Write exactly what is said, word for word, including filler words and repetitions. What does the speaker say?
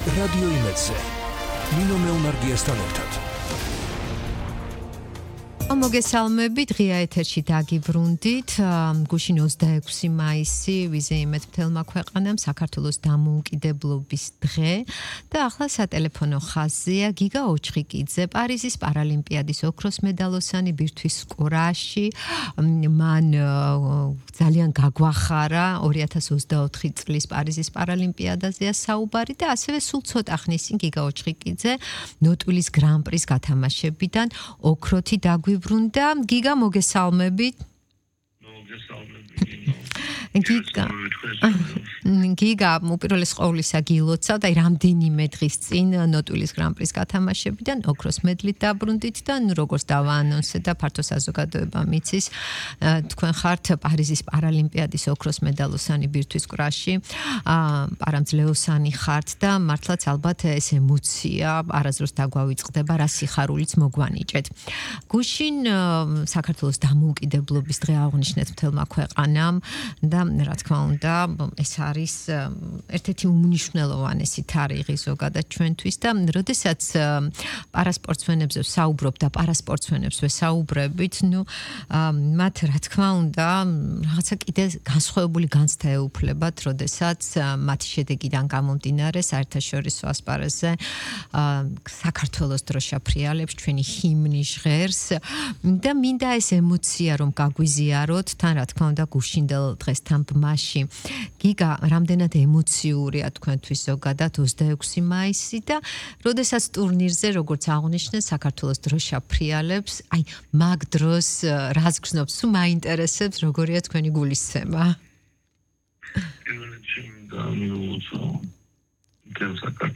რადიო იმედზე ნინო მეუნარგიასთან ერთად მოგესალმებით, ღია ეთერში დაგიბრუნდით. გუშინ ოცდაექვსი მაისი ვიზე იმედ მთელმა ქვეყანამ საქართველოს დამოუკიდებლობის დღე და ახლა სატელეფონო ხაზია გიგა ოჩხიკიძე, პარიზის პარალიმპიადის ოქროს მედალოსანი ბირთვის სკორაში. მან ძალიან გაგვახარა ორი ათას ოცდაოთხი წლის პარიზის პარალიმპიადაზეა საუბარი და ასევე სულ ცოტა ხნის წინ გიგა ოჩხიკიძე ნოტვილის გრან-პრის გათამაშებიდან ოქროთი დაგვი ბრუნდა გიგა მოგესალმებით. გიგა გიგა უპირველეს ყოვლისა გილოცავ და რამდენიმე დღის წინ ნოტვილის გრან-პრის გათამაშებიდან ოქროს მედლით დაბრუნდით და ნუ როგორც დავაანონსე და ფართო საზოგადოება მიცის თქვენ ხართ პარიზის პარალიმპიადის ოქროს მედალოსანი ბირთვის კრაში პარამძლეოსანი ხართ და მართლაც ალბათ ეს ემოცია არასდროს დაგვავიწყდება რა სიხარულიც მოგვანიჭეთ. გუშინ საქართველოს დამოუკიდებლობის დღე აღნიშნეთ მთელმა ქვეყანამ და რა თქმა უნდა ეს არის ერთ-ერთი უმნიშვნელოვანესი თარიღი ზოგადად ჩვენთვის და როდესაც პარასპორტსმენებზე ვსაუბრობ და პარასპორტსმენებს ვესაუბრებით, ნუ მათ რა თქმა უნდა რაღაცა კიდე განსხვავებული განცდა ეუფლებათ, როდესაც მათი შედეგიდან გამომდინარე საერთაშორისო ასპარეზზე საქართველოს დროშა ფრიალებს, ჩვენი ჰიმნი ჟღერს და მინდა ეს ემოცია რომ გაგვიზიაროთ, თან რა თქმა უნდა გუშინდელ დღესთან ბმაში. გიგა, რამდენად ემოციურია თქვენთვის ზოგადად ოცდაექვსი მაისი და როდესაც ტურნირზე როგორც აღნიშნეთ საქართველოს დროშა ფრიალებს, აი მაგ დროს რას გრძნობთ, თუ მაინტერესებს როგორია თქვენი გულისცემა? პირველში და მიულოცო